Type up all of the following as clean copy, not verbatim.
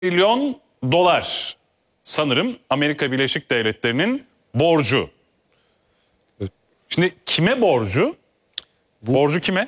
Trilyon dolar sanırım Amerika Birleşik Devletleri'nin borcu. Şimdi kime borcu? Borcu kime?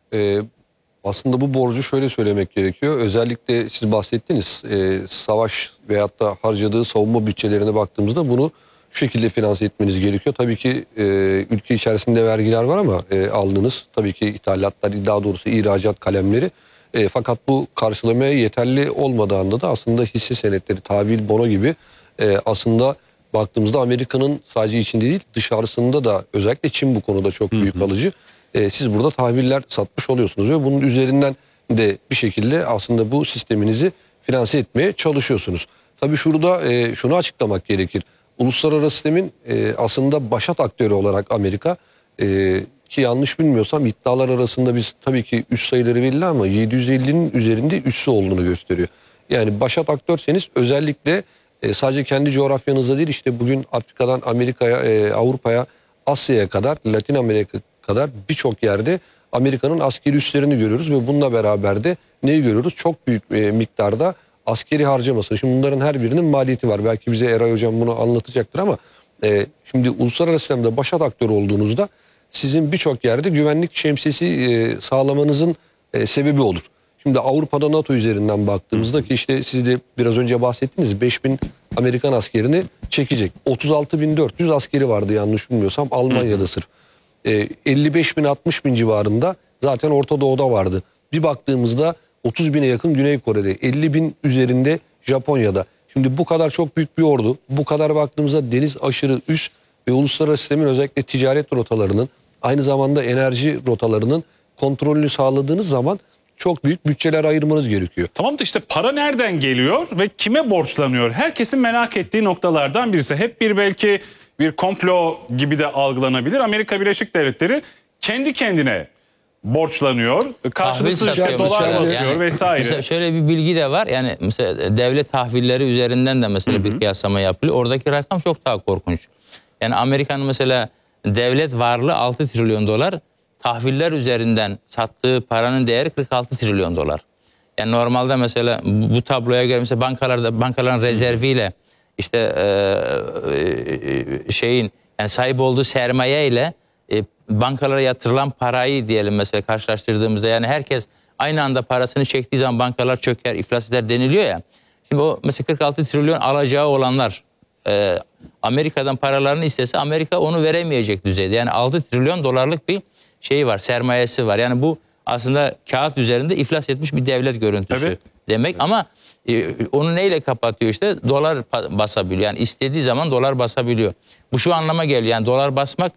Aslında bu borcu şöyle söylemek gerekiyor. Özellikle siz bahsettiniz, savaş veyahut da harcadığı savunma bütçelerine baktığımızda bunu şu şekilde finanse etmeniz gerekiyor. Tabii ki ülke içerisinde vergiler var ama aldığınız tabii ki ithalatlar, daha doğrusu ihracat kalemleri. Fakat bu karşılamaya yeterli olmadığında da aslında hisse senetleri, tahvil, bono gibi aslında baktığımızda Amerika'nın sadece içinde değil dışarısında da, özellikle Çin bu konuda çok büyük alıcı. Siz burada tahviller satmış oluyorsunuz ve bunun üzerinden de bir şekilde aslında bu sisteminizi finanse etmeye çalışıyorsunuz. Tabii şurada şunu açıklamak gerekir. Uluslararası sistemin aslında başat aktörü olarak Amerika, ki yanlış bilmiyorsam iddialar arasında biz tabii ki üst sayıları belli ama 750'nin üzerinde üssü olduğunu gösteriyor. Yani başat aktörseniz özellikle sadece kendi coğrafyanızda değil, işte bugün Afrika'dan Amerika'ya, Avrupa'ya, Asya'ya kadar, Latin Amerika kadar birçok yerde Amerika'nın askeri üslerini görüyoruz ve bununla beraber de neyi görüyoruz? Çok büyük miktarda askeri harcaması. Şimdi bunların her birinin maliyeti var. Belki bize Eray Hocam bunu anlatacaktır ama şimdi uluslararası sistemde başat aktör olduğunuzda sizin birçok yerde güvenlik şemsiyesi sağlamanızın sebebi olur. Şimdi Avrupa'da NATO üzerinden baktığımızda, ki işte siz de biraz önce bahsettiniz, 5000 Amerikan askerini çekecek. 36.400 askeri vardı yanlış bilmiyorsam Almanya'da sırf. 55.000-60.000 civarında zaten Orta Doğu'da vardı. Bir baktığımızda 30.000'e yakın Güney Kore'de, 50.000 üzerinde Japonya'da. Şimdi bu kadar çok büyük bir ordu, bu kadar baktığımızda deniz aşırı üst ve uluslararası sistemin özellikle ticaret rotalarının, aynı zamanda enerji rotalarının kontrolünü sağladığınız zaman çok büyük bütçeler ayırmanız gerekiyor. Tamam da işte para nereden geliyor ve kime borçlanıyor? Herkesin merak ettiği noktalardan birisi. Hep belki bir komplo gibi de algılanabilir. Amerika Birleşik Devletleri kendi kendine borçlanıyor. Karşılıksız işte dolar basıyor yani, vesaire. Mesela şöyle bir bilgi de var. Yani mesela devlet tahvilleri üzerinden de mesela bir kıyaslama yapılıyor. Oradaki rakam çok daha korkunç. Yani Amerika'nın mesela devlet varlığı 6 trilyon dolar. Tahviller üzerinden sattığı paranın değeri 46 trilyon dolar. Yani normalde mesela bu tabloya göre mesela bankaların rezerviyle işte yani sahip olduğu sermaye ile bankalara yatırılan parayı diyelim mesela karşılaştırdığımızda, yani herkes aynı anda parasını çektiği zaman bankalar çöker, iflas eder deniliyor ya. Şimdi o mesela 46 trilyon alacağı olanlar Amerika'dan paralarını istese Amerika onu veremeyecek düzeyde. Yani 6 trilyon dolarlık bir şeyi var, sermayesi var. Yani bu aslında kağıt üzerinde iflas etmiş bir devlet görüntüsü demek. Ama onu neyle kapatıyor işte? Dolar basabiliyor. Yani istediği zaman dolar basabiliyor. Bu şu anlama geliyor. Yani dolar basmak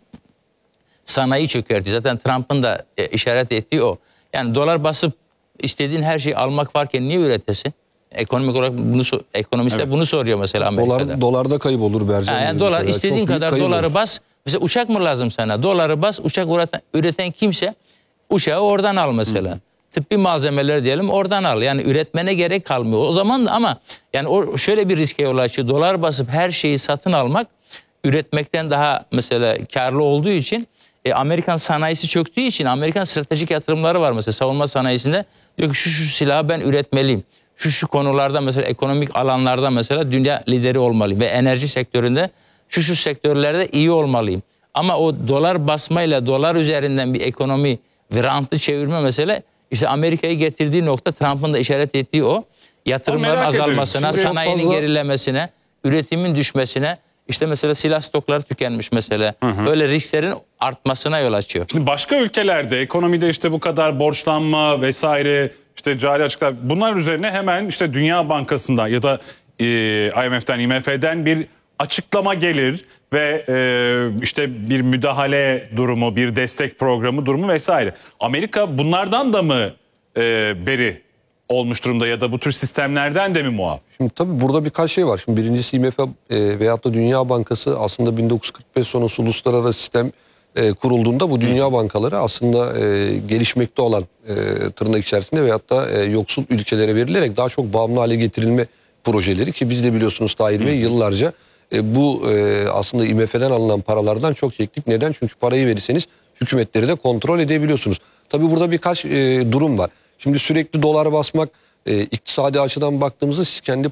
sanayi çökertiyor. Zaten Trump'ın da işaret ettiği o. Yani dolar basıp istediğin her şeyi almak varken niye üretesin? Ekonomik olarak ekonomistler bunu soruyor mesela Amerika'da. Dolarda kaybolur Bercan. Yani dolar istediğin kadar doları bas. Mesela uçak mı lazım sana? Doları bas, uçak üreten kimse uçağı oradan al mesela. Tıbbi malzemeler diyelim oradan al. Yani üretmene gerek kalmıyor. O zaman ama yani o şöyle bir riske yol açıyor. Dolar basıp her şeyi satın almak üretmekten daha mesela karlı olduğu için Amerikan sanayisi çöktüğü için Amerikan stratejik yatırımları var mesela savunma sanayisinde. Diyor ki şu silahı ben üretmeliyim. Şu konularda mesela ekonomik alanlarda mesela dünya lideri olmalıyım ve enerji sektöründe şu sektörlerde iyi olmalıyım. Ama o dolar basmayla dolar üzerinden bir ekonomi ve rantı çevirme mesele işte Amerika'yı getirdiği nokta, Trump'ın da işaret ettiği o. Yatırımların azalmasına, sanayinin gerilemesine, üretimin düşmesine, işte mesela silah stokları tükenmiş mesela. Böyle risklerin artmasına yol açıyor. Şimdi başka ülkelerde ekonomide işte bu kadar borçlanma vesaire, işte cari açıklar, bunlar üzerine hemen işte Dünya Bankası'ndan ya da IMF'den, IMF'den bir açıklama gelir ve işte bir müdahale durumu, bir destek programı durumu vesaire. Amerika bunlardan da mı beri olmuş durumda ya da bu tür sistemlerden de mi muaf? Şimdi tabii burada birkaç şey var. Şimdi birincisi IMF veyahut da Dünya Bankası aslında 1945 sonrası uluslararası sistem kurulduğunda bu dünya bankaları aslında gelişmekte olan tırnak içerisinde veyahut da yoksul ülkelere verilerek daha çok bağımlı hale getirilme projeleri, ki biz de biliyorsunuz Tahir Bey yıllarca bu aslında IMF'den alınan paralardan çok çektik. Neden? Çünkü parayı verirseniz hükümetleri de kontrol edebiliyorsunuz. Tabii burada birkaç durum var. Şimdi sürekli dolar basmak iktisadi açıdan baktığımızda siz kendi